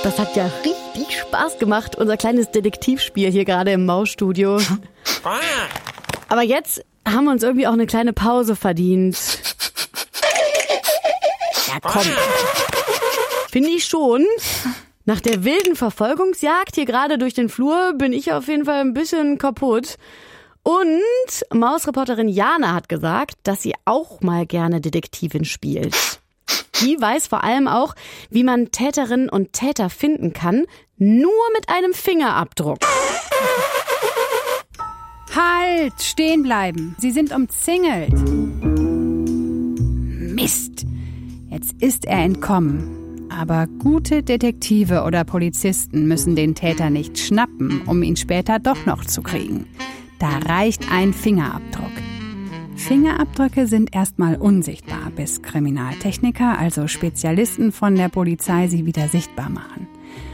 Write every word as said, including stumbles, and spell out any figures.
Das hat ja richtig Spaß gemacht, unser kleines Detektivspiel hier gerade im Mausstudio. Aber jetzt haben wir uns irgendwie auch eine kleine Pause verdient. Ja, komm. Finde ich schon. Nach der wilden Verfolgungsjagd hier gerade durch den Flur bin ich auf jeden Fall ein bisschen kaputt. Und Mausreporterin Jana hat gesagt, dass sie auch mal gerne Detektivin spielt. Die weiß vor allem auch, wie man Täterinnen und Täter finden kann, nur mit einem Fingerabdruck. Halt, stehen bleiben. Sie sind umzingelt. Mist. Jetzt ist er entkommen. Aber gute Detektive oder Polizisten müssen den Täter nicht schnappen, um ihn später doch noch zu kriegen. Da reicht ein Fingerabdruck. Fingerabdrücke sind erstmal unsichtbar, bis Kriminaltechniker, also Spezialisten von der Polizei, sie wieder sichtbar machen.